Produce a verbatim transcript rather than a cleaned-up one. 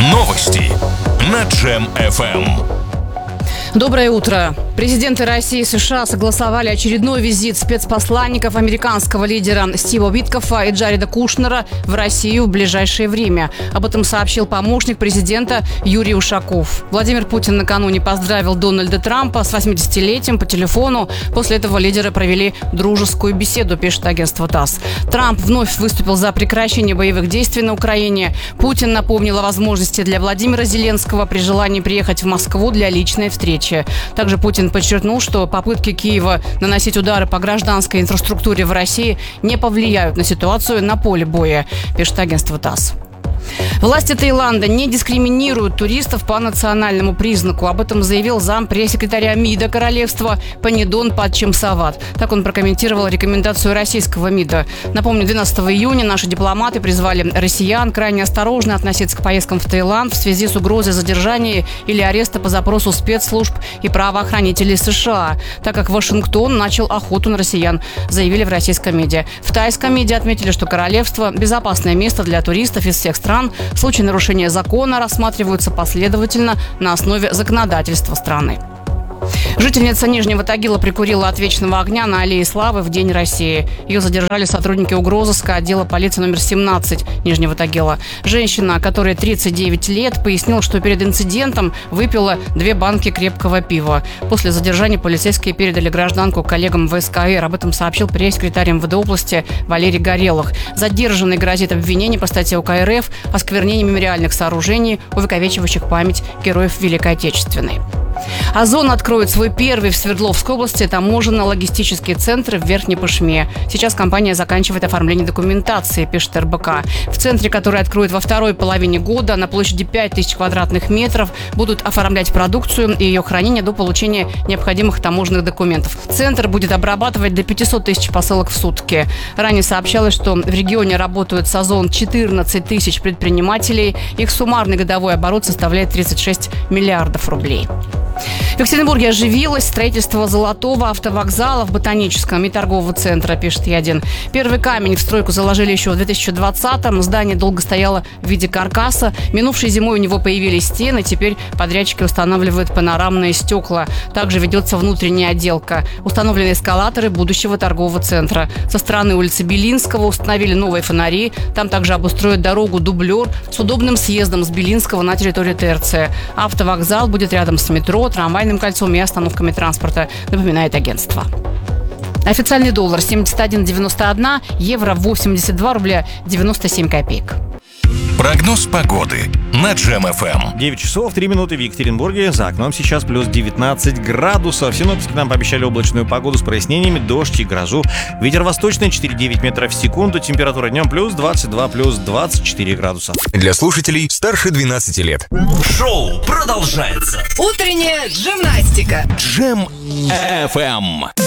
Новости на Джем эф эм. Доброе утро. Президенты России и США согласовали очередной визит спецпосланников американского лидера Стива Уиткофа и Джареда Кушнера в Россию в ближайшее время. Об этом сообщил помощник президента Юрий Ушаков. Владимир Путин накануне поздравил Дональда Трампа с восьмидесятилетием по телефону. После этого лидеры провели дружескую беседу, пишет агентство ТАСС. Трамп вновь выступил за прекращение боевых действий на Украине. Путин напомнил о возможности для Владимира Зеленского при желании приехать в Москву для личной встречи. Также Путин подчеркнул, что попытки Киева наносить удары по гражданской инфраструктуре в России не повлияют на ситуацию на поле боя, пишет агентство ТАСС. Власти Таиланда не дискриминируют туристов по национальному признаку. Об этом заявил зам пресс-секретаря МИДа королевства Панидон Падчимсават. Так он прокомментировал рекомендацию российского МИДа. Напомню, двенадцатого июня наши дипломаты призвали россиян крайне осторожно относиться к поездкам в Таиланд в связи с угрозой задержания или ареста по запросу спецслужб и правоохранителей США, так как Вашингтон начал охоту на россиян, заявили в российском МИДе. В тайском МИДе отметили, что королевство – безопасное место для туристов из всех стран. Случаи нарушения закона рассматриваются последовательно на основе законодательства страны. Жительница Нижнего Тагила прикурила от вечного огня на Аллее Славы в День России. Ее задержали сотрудники угрозыска отдела полиции номер семнадцать Нижнего Тагила. Женщина, которой тридцать девять лет, пояснила, что перед инцидентом выпила две банки крепкого пива. После задержания полицейские передали гражданку коллегам вэ эс ка эр. Об этом сообщил пресс-секретарь эм вэ дэ области Валерий Горелых. Задержанной грозит обвинение по статье УК эр эф «Осквернение мемориальных сооружений, увековечивающих память героев Великой Отечественной». Озон откроет свой первый в Свердловской области таможенно-логистический центр в Верхней Пышме. Сейчас компания заканчивает оформление документации, пишет эр бэ ка. В центре, который откроют во второй половине года, на площади пять тысяч квадратных метров, будут оформлять продукцию и ее хранение до получения необходимых таможенных документов. Центр будет обрабатывать до пятьсот тысяч посылок в сутки. Ранее сообщалось, что в регионе работают с Озон четырнадцать тысяч предпринимателей. Их суммарный годовой оборот составляет тридцать шесть миллиардов рублей. В Екатеринбурге оживилось строительство золотого автовокзала в Ботаническом и торгового центра, пишет Е один. Первый камень в стройку заложили еще в две тысячи двадцатом. Здание долго стояло в виде каркаса. Минувшей зимой у него появились стены. Теперь подрядчики устанавливают панорамные стекла. Также ведется внутренняя отделка. Установлены эскалаторы будущего торгового центра. Со стороны улицы Белинского установили новые фонари. Там также обустроят дорогу-дублер с удобным съездом с Белинского на территорию тэ эр цэ. Автовокзал будет рядом с метро, трамвайным кольцом и остановками транспорта, напоминает агентство. Официальный доллар семьдесят один девяносто один, евро восемьдесят два рубля девяносто семь копеек. Прогноз погоды на Джем эф эм. девять часов три минуты в Екатеринбурге. За окном сейчас плюс девятнадцать градусов. Синоптики нам пообещали облачную погоду с прояснениями, дождь и грозу. Ветер восточный четыре-девять метров в секунду. Температура днем плюс двадцать два, плюс двадцать четыре градуса. Для слушателей старше двенадцати лет. Шоу продолжается. Утренняя гимнастика. Джем эф эм.